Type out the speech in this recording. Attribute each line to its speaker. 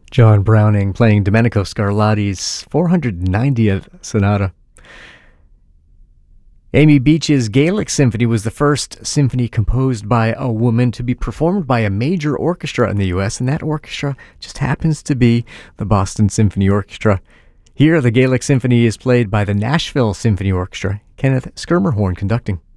Speaker 1: John Browning playing Domenico Scarlatti's 490th Sonata. Amy Beach's Gaelic Symphony was the first symphony composed by a woman to be performed by a major orchestra in the U.S., and that orchestra just happens to be the Boston Symphony Orchestra. Here, the Gaelic Symphony is played by the Nashville Symphony Orchestra, Kenneth Schermerhorn conducting.